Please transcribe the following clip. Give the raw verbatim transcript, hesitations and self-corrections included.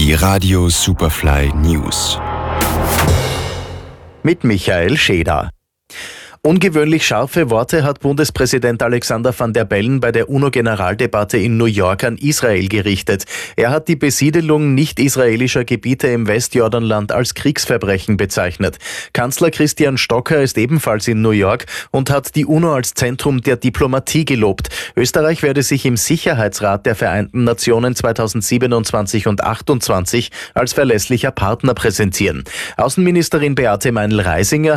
Die Radio Superfly News. Mit Michael Scheder. Ungewöhnlich scharfe Worte hat Bundespräsident Alexander Van der Bellen bei der UNO-Generaldebatte in New York an Israel gerichtet. Er hat die Besiedelung nicht-israelischer Gebiete im Westjordanland als Kriegsverbrechen bezeichnet. Kanzler Christian Stocker ist ebenfalls in New York und hat die UNO als Zentrum der Diplomatie gelobt. Österreich werde sich im Sicherheitsrat der Vereinten Nationen zweitausendsiebenundzwanzig und achtundzwanzig als verlässlicher Partner präsentieren. Außenministerin Beate Meinl-Reisinger